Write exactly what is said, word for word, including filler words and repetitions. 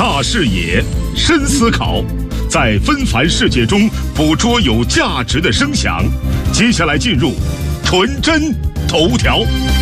大视野，深思考，在纷繁世界中捕捉有价值的声响。接下来进入纯真头条。